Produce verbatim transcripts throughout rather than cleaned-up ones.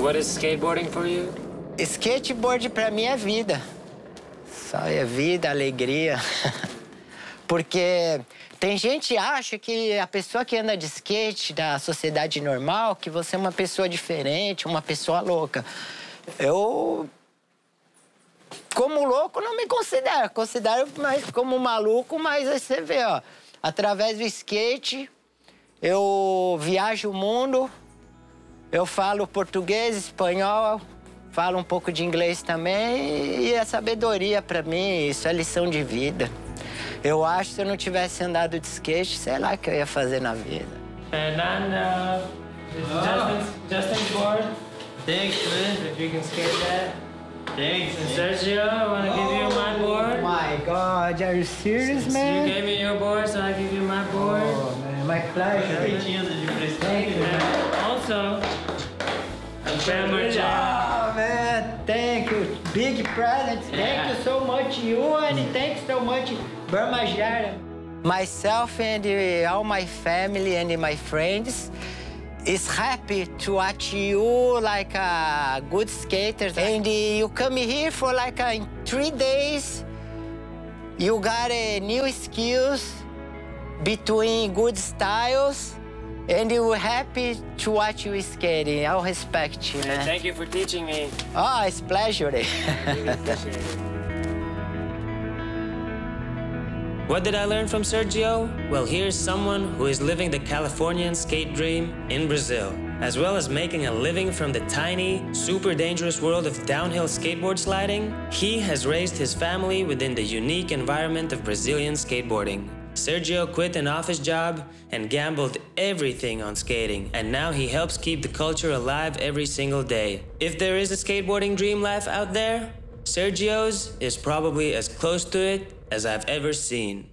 What is skateboarding for you? Skateboard pra mim é vida. Só é vida, alegria. Porque tem gente que acha que a pessoa que anda de skate da sociedade normal, que você é uma pessoa diferente, uma pessoa louca. Eu, como louco, não me considero. Considero mais como maluco, mas aí você vê, ó. Através do skate, eu viajo o mundo, eu falo português, espanhol, falo um pouco de inglês também, e é sabedoria pra mim, isso é lição de vida. Eu acho que se eu não tivesse andado de skate, sei lá o que eu ia fazer na vida. Fernando, Justin's, Justin's board. Thanks, man. If you can skate that. Thanks. And Sergio, I want to give you my board. Oh my God, are you serious, You man? gave me your board, so I give you my board. Oh, man, my pleasure. Thank you, man. And also, a Bama Jam. Oh, man, thank you. Big present. Thank Yeah. you so much, you, and thanks so much, Burma Jara. Myself and uh, all my family and my friends is happy to watch you like a good skater. And uh, you come here for like uh, in three days. You got uh, new skills between good styles. And we're happy to watch you skating. I'll respect you, man. Thank you for teaching me. Oh, it's a pleasure. Really appreciate it. What did I learn from Sergio? Well, here's someone who is living the Californian skate dream in Brazil, as well as making a living from the tiny, super dangerous world of downhill skateboard sliding. He has raised his family within the unique environment of Brazilian skateboarding. Sergio quit an office job and gambled everything on skating, and now he helps keep the culture alive every single day. If there is a skateboarding dream life out there, Sergio's is probably as close to it as I've ever seen.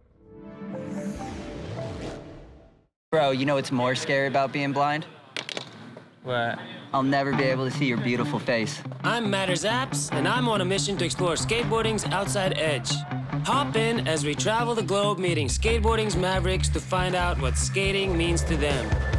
Bro, you know what's more scary about being blind? What? I'll never be able to see your beautiful face. I'm Matters Apps, and I'm on a mission to explore skateboarding's outside edge. Hop in as we travel the globe meeting skateboarding's mavericks to find out what skating means to them.